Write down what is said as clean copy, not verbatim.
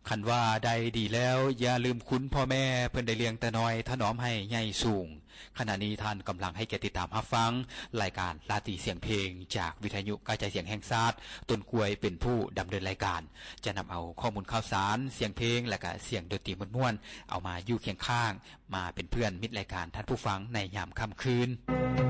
คันว่าใดดีแล้วอย่าลืมคุณพ่อแม่เพิ่นได้เลี้ยงแต่น้อยถนอมให้ใหญ่สูงขณะนี้ท่านกำลังให้แก่ติดตามรับฟังรายการราตรีเสียงเพลงจากวิทยุกระจายเสียงแห่งชาติต้นกล้วยเป็นผู้ดำเนินรายการจะนำเอาข้อมูลข่าวสารเสียงเพลงและก็เสียงดนตรีม่วนๆเอามาอยู่เคียงข้างมาเป็นเพื่อนมิตรรายการท่านผู้ฟังในยามค่ำคืน